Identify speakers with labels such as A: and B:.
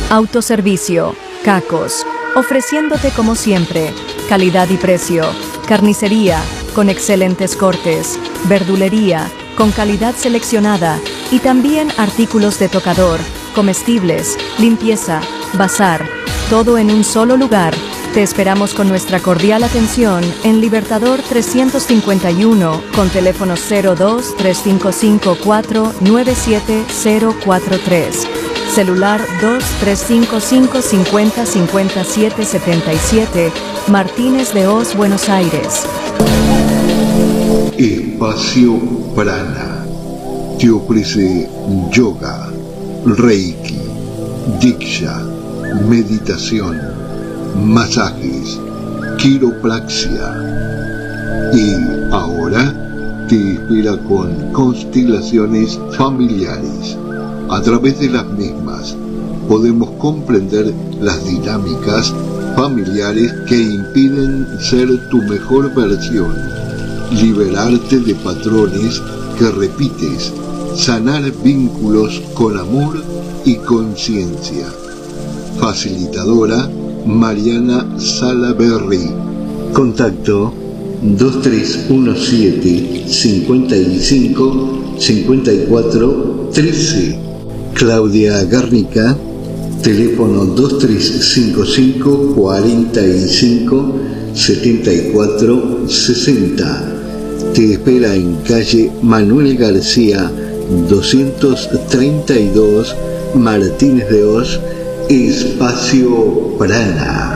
A: Autoservicio, Cacos, ofreciéndote como siempre, calidad y precio, carnicería, con excelentes cortes, verdulería, con calidad seleccionada, y también artículos de tocador, comestibles, limpieza, bazar, todo en un solo lugar. Te esperamos con nuestra cordial atención en Libertador 351 con teléfono 02-3554-97043. Celular 2355-505777, Martínez de Hoz, Buenos Aires.
B: Espacio Prana te ofrece yoga, reiki, diksha, meditación, masajes, quiropraxia. Y ahora te espera con constelaciones familiares. A través de las mismas podemos comprender las dinámicas familiares que impiden ser tu mejor versión, liberarte de patrones que repites, sanar vínculos con amor y conciencia. Facilitadora Mariana Salaberry. Contacto 2317 55 54 13. Claudia Garnica, teléfono 2355 45 74 60. Te espera en calle Manuel García 232, Martínez de Hoz, Espacio Prana.